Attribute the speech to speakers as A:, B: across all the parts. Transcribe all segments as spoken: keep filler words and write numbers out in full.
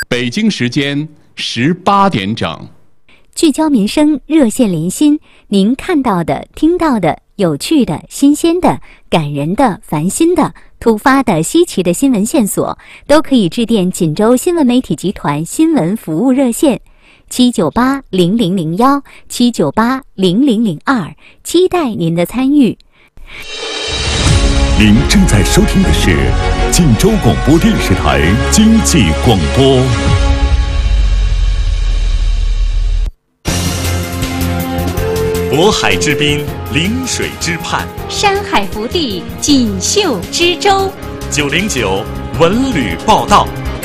A: 北京时间十八点整。
B: 聚焦民生，热线连心，您看到的、听到的、有趣的、新鲜的、感人的、烦心的、突发的、稀奇的新闻线索，都可以致电锦州新闻媒体集团新闻服务热线七九八零零零幺七九八零零零二，期待您的参与。
C: 您正在收听的是锦州广播电视台经济广播。渤海之滨，临水之畔，
D: 山海福地，锦绣之州。
C: 九零九文旅报道。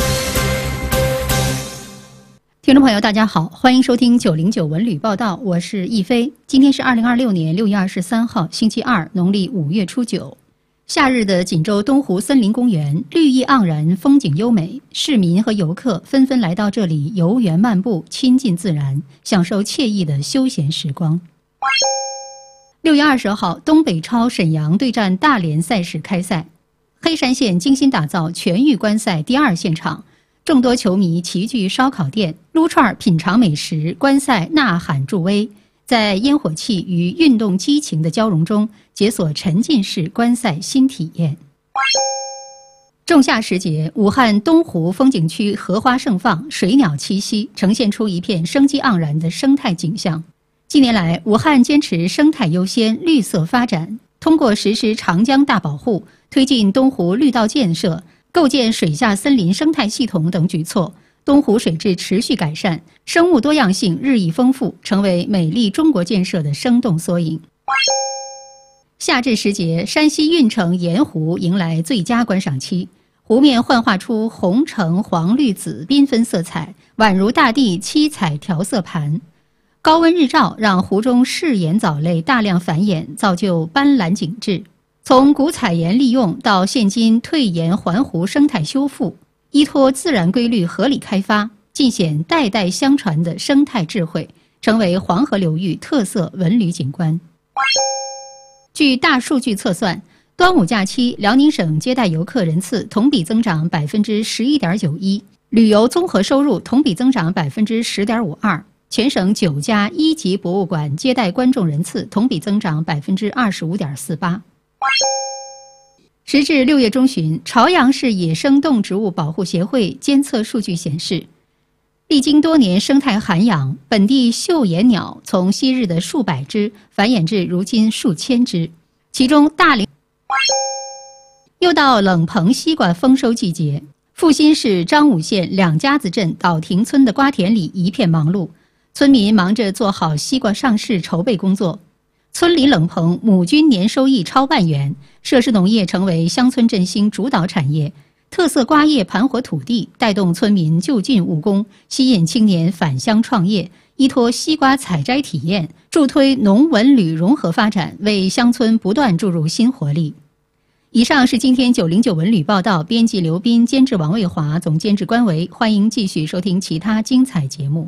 E: 听众朋友，大家好，欢迎收听九零九文旅报道，我是易飞。今天是二零二六年六月二十三号，星期二，农历五月初九。夏日的锦州东湖森林公园绿意盎然，风景优美，市民和游客纷纷来到这里游园漫步，亲近自然，享受惬意的休闲时光。六月二十号，东北超沈阳对战大连赛事开赛，黑山县精心打造全域观赛第二现场，众多球迷齐聚烧烤店，撸串品尝美食，观赛呐喊助威，在烟火气与运动激情的交融中，解锁沉浸式观赛新体验。仲夏时节，武汉东湖风景区荷花盛放，水鸟栖息，呈现出一片生机盎然的生态景象。近年来，武汉坚持生态优先、绿色发展，通过实施长江大保护、推进东湖绿道建设、构建水下森林生态系统等举措，东湖水质持续改善，生物多样性日益丰富，成为美丽中国建设的生动缩影。夏至时节，山西运城盐湖迎来最佳观赏期，湖面幻化出红橙黄绿紫缤纷色彩，宛如大地七彩调色盘。高温日照让湖中饰盐藻类大量繁衍，造就斑斓景致。从古采盐利用到现今退盐还湖生态修复，依托自然规律合理开发，尽显代代相传的生态智慧，成为黄河流域特色文旅景观。据大数据测算，端午假期辽宁省接待游客人次同比增长 百分之十一点九一， 旅游综合收入同比增长 百分之十点五二，全省九家一级博物馆接待观众人次同比增长 百分之二十五点四八。时至六月中旬，朝阳市野生动植物保护协会监测数据显示，历经多年生态涵养，本地绣眼鸟从昔日的数百只繁衍至如今数千只，其中大连。又到冷棚西瓜丰收季节，阜新市张武县两家子镇岛亭村的瓜田里一片忙碌，村民忙着做好西瓜上市筹备工作。村里冷棚亩均年收益超万元，涉事农业成为乡村振兴主导产业。特色瓜业盘活土地，带动村民就近务工，吸引青年返乡创业，依托西瓜采摘体验，助推农文旅融合发展，为乡村不断注入新活力。以上是今天九零九文旅报道，编辑刘斌，监制王卫华，总监制关维。欢迎继续收听其他精彩节目。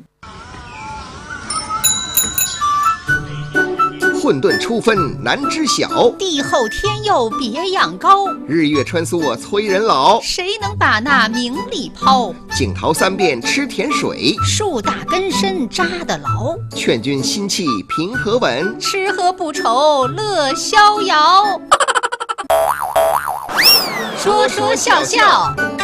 F: 混沌初分难知晓，
D: 地厚天佑别样高。
F: 日月穿梭催人老，
D: 谁能把那名利抛？
F: 景陶三遍吃甜水，
D: 树大根深扎得牢。
F: 劝君心气平和稳，
D: 吃喝不愁乐逍遥。说说笑笑